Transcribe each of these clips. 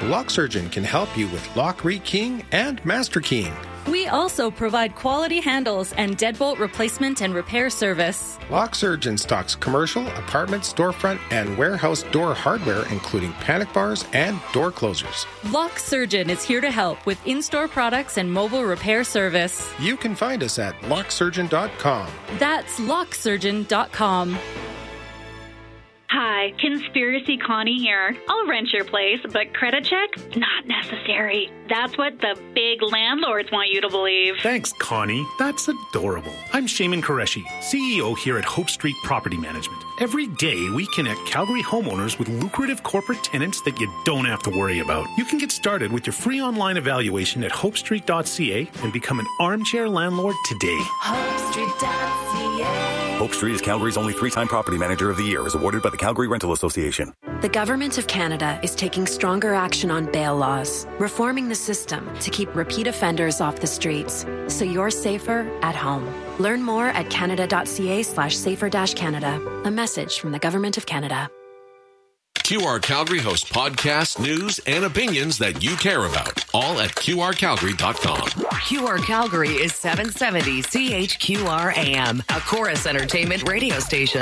Lock Surgeon can help you with lock rekeying and master keying. We also provide quality handles and deadbolt replacement and repair service. Lock Surgeon stocks commercial, apartment, storefront, and warehouse door hardware, including panic bars and door closers. Lock Surgeon is here to help with in-store products and mobile repair service. You can find us at locksurgeon.com. That's locksurgeon.com. Hi, Conspiracy Connie here. I'll rent your place, but credit check? Not necessary. That's what the big landlords want you to believe. Thanks, Connie. That's adorable. I'm Shaman Qureshi, CEO here at Hope Street Property Management. Every day, we connect Calgary homeowners with lucrative corporate tenants that you don't have to worry about. You can get started with your free online evaluation at hopestreet.ca and become an armchair landlord today. HopeStreet.ca. Hope Street is Calgary's only 3-time Property Manager of the Year, as awarded by the Calgary Rental Association. The Government of Canada is taking stronger action on bail laws, reforming the system to keep repeat offenders off the streets, so you're safer at home. Learn more at canada.ca/safer-canada. A message from the Government of Canada. QR Calgary hosts podcasts, news, and opinions that you care about, all at qrcalgary.com. QR Calgary is 770 CHQR AM, a Chorus Entertainment radio station.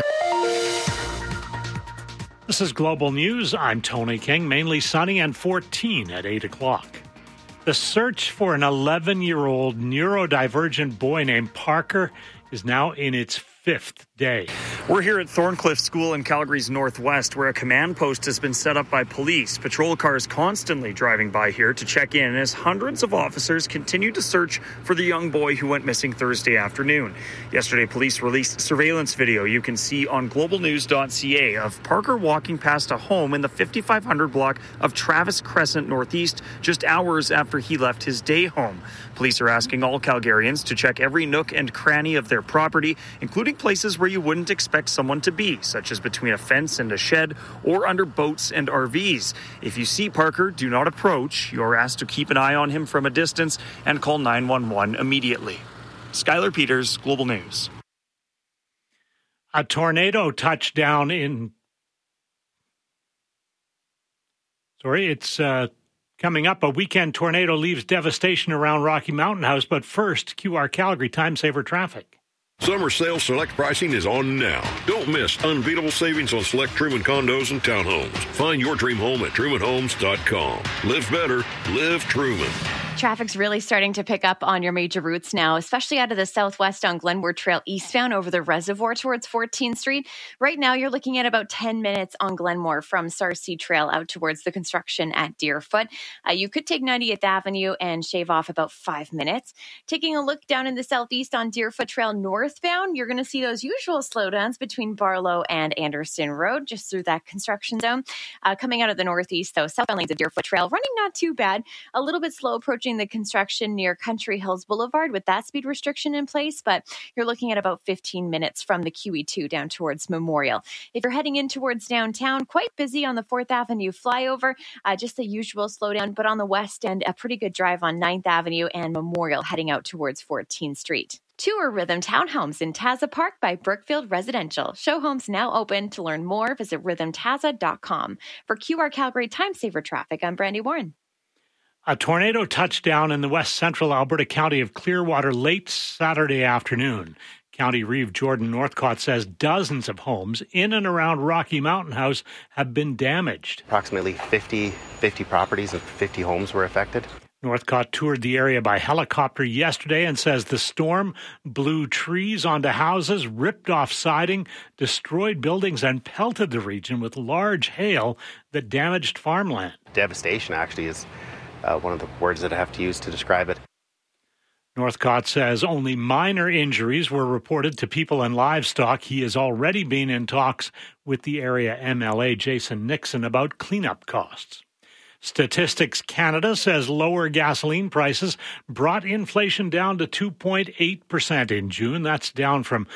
This is Global News. I'm Tony King, mainly sunny and 14 at 8 o'clock. The search for an 11-year-old neurodivergent boy named Parker is now in its 5th day. We're here at Thorncliffe School in Calgary's northwest, where a command post has been set up by police. Patrol cars constantly driving by here to check in as hundreds of officers continue to search for the young boy who went missing Thursday afternoon. Yesterday, police released surveillance video you can see on globalnews.ca of Parker walking past a home in the 5500 block of Travis Crescent Northeast just hours after he left his day home. Police are asking all Calgarians to check every nook and cranny of their property, including places where you wouldn't expect someone to be, such as between a fence and a shed or under boats and RVs. If you see Parker, do not approach. You're asked to keep an eye on him from a distance and call 911 immediately. Skylar Peters, Global News. A tornado touched down in... Coming up, a weekend tornado leaves devastation around Rocky Mountain House. But first, QR Calgary Time Saver Traffic. Summer sale select pricing is on now. Don't miss unbeatable savings on select Truman condos and townhomes. Find your dream home at trumanhomes.com. Live better. Live Truman. Traffic's really starting to pick up on your major routes now, especially out of the southwest on Glenmore Trail eastbound over the reservoir towards 14th Street. Right now, you're looking at about 10 minutes on Glenmore from Sarcee Trail out towards the construction at Deerfoot. You could take 90th Avenue and shave off about 5 minutes. Taking a look down in the southeast on Deerfoot Trail northbound, you're going to see those usual slowdowns between Barlow and Anderson Road, just through that construction zone. Coming out of the northeast, though, southbound lanes of Deerfoot Trail running not too bad. A little bit slow approaching the construction near Country Hills Boulevard with that speed restriction in place, but you're looking at about 15 minutes from the QE2 down towards Memorial. If you're heading in towards downtown, quite busy on the 4th Avenue flyover, just the usual slowdown, but on the west end, a pretty good drive on 9th Avenue and Memorial heading out towards 14th Street. Tour Rhythm Townhomes in Taza Park by Brookfield Residential. Show homes now open. To learn more, visit rhythmtaza.com. For QR Calgary Time Saver Traffic, I'm Brandy Warren. A tornado touched down in the west central Alberta county of Clearwater late Saturday afternoon. County Reeve Jordan Northcott says dozens of homes in and around Rocky Mountain House have been damaged. Approximately 50 properties and 50 homes were affected. Northcott toured the area by helicopter yesterday and says the storm blew trees onto houses, ripped off siding, destroyed buildings, and pelted the region with large hail that damaged farmland. Devastation actually is one of the words that I have to use to describe it. Northcott says only minor injuries were reported to people and livestock. He has already been in talks with the area MLA, Jason Nixon, about cleanup costs. Statistics Canada says lower gasoline prices brought inflation down to 2.8% in June. That's down from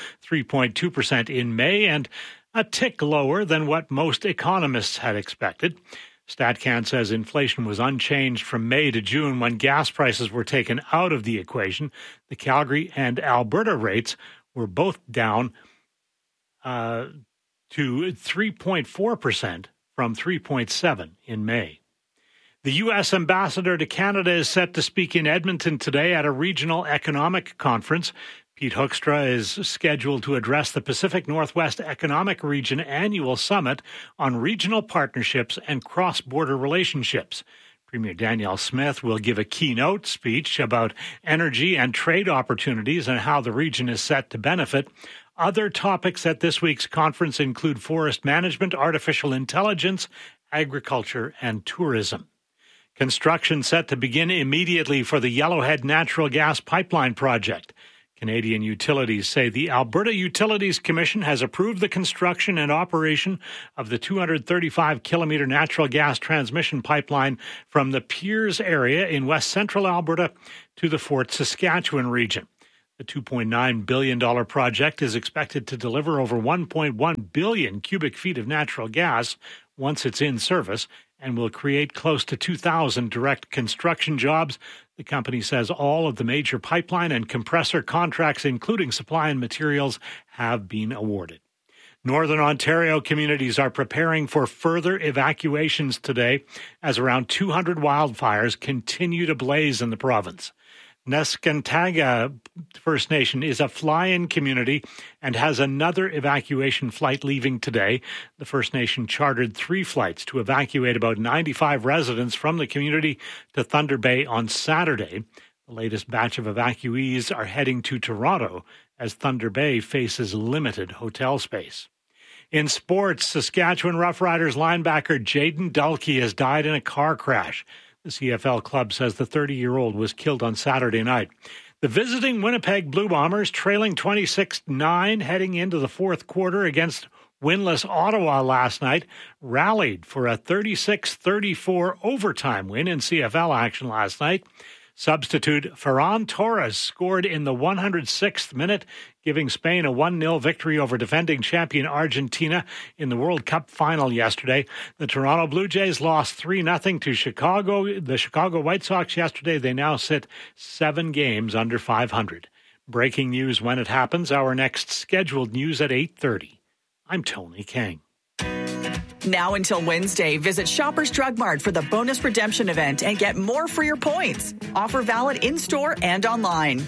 3.2% in May and a tick lower than what most economists had expected. StatCan says inflation was unchanged from May to June when gas prices were taken out of the equation. The Calgary and Alberta rates were both down to 3.4% from 3.7% in May. The U.S. ambassador to Canada is set to speak in Edmonton today at a regional economic conference. Pete Hoekstra is scheduled to address the Pacific Northwest Economic Region Annual Summit on regional partnerships and cross-border relationships. Premier Danielle Smith will give a keynote speech about energy and trade opportunities and how the region is set to benefit. Other topics at this week's conference include forest management, artificial intelligence, agriculture, and tourism. Construction set to begin immediately for the Yellowhead Natural Gas Pipeline project. Canadian utilities say the Alberta Utilities Commission has approved the construction and operation of the 235-kilometre natural gas transmission pipeline from the Piers area in west central Alberta to the Fort Saskatchewan region. The $2.9 billion project is expected to deliver over 1.1 billion cubic feet of natural gas once it's in service and will create close to 2,000 direct construction jobs. The company says all of the major pipeline and compressor contracts, including supply and materials, have been awarded. Northern Ontario communities are preparing for further evacuations today as around 200 wildfires continue to blaze in the province. Neskantaga First Nation is a fly-in community and has another evacuation flight leaving today. The First Nation chartered 3 flights to evacuate about 95 residents from the community to Thunder Bay on Saturday. The latest batch of evacuees are heading to Toronto as Thunder Bay faces limited hotel space. In sports, Saskatchewan Roughriders linebacker Jaden Dulkey has died in a car crash. The CFL club says the 30-year-old was killed on Saturday night. The visiting Winnipeg Blue Bombers, trailing 26-9 heading into the fourth quarter against winless Ottawa last night, rallied for a 36-34 overtime win in CFL action last night. Substitute Ferran Torres scored in the 106th minute, giving Spain a 1-0 victory over defending champion Argentina in the World Cup final yesterday. The Toronto Blue Jays lost 3-0 to the Chicago White Sox yesterday. They now sit 7 games under 500. Breaking news when it happens. Our next scheduled news at 8:30. I'm Tony King. Now until Wednesday, visit Shoppers Drug Mart for the bonus redemption event and get more for your points. Offer valid in-store and online.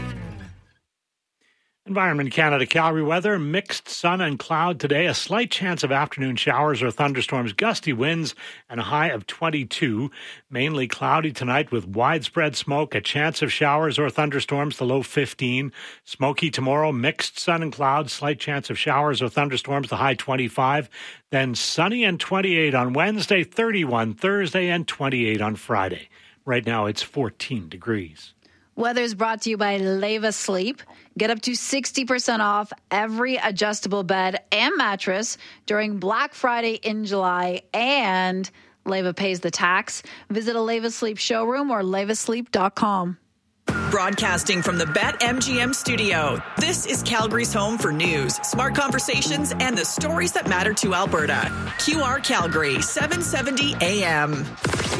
Environment Canada Calgary weather, mixed sun and cloud today, a slight chance of afternoon showers or thunderstorms, gusty winds, and a high of 22. Mainly cloudy tonight with widespread smoke, a chance of showers or thunderstorms, the low 15. Smoky tomorrow, mixed sun and clouds, slight chance of showers or thunderstorms, the high 25. Then sunny and 28 on Wednesday, 31 Thursday, and 28 on Friday. Right now it's 14 degrees. Weather is brought to you by Leva Sleep. Get up to 60% off every adjustable bed and mattress during Black Friday in July, and Leva pays the tax. Visit a Leva Sleep showroom or levasleep.com. Broadcasting from the BetMGM studio, this is Calgary's home for news, smart conversations, and the stories that matter to Alberta. QR Calgary, 770 AM.